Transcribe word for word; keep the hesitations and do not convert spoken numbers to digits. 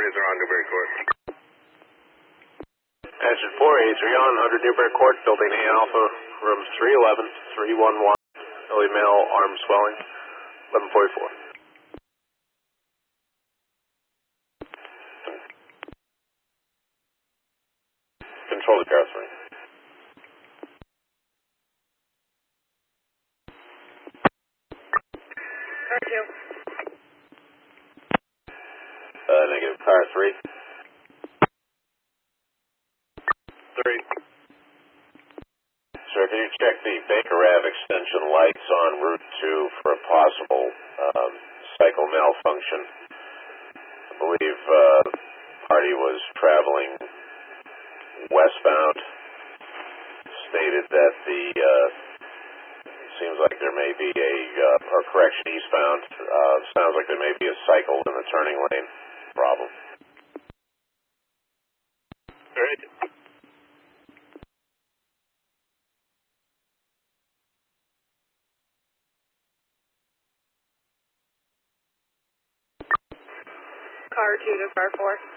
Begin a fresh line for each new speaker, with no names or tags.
Laser on Newberry Court.
Engine four eight three on, one hundred Newberry Court, building A Alpha, room three eleven, three one one, early male, arm swelling, eleven forty-four. Control the car three.
Car two.
Uh, negative, car three.
Three.
Sir, can you check the Baker Ave extension lights on Route two for a possible um, cycle malfunction? I believe uh, the party was traveling westbound. Stated that the, uh, seems like there may be a, uh, or correction, eastbound, uh, sounds like there may be a cycle in the turning lane problem.
All right.
Car two to car four.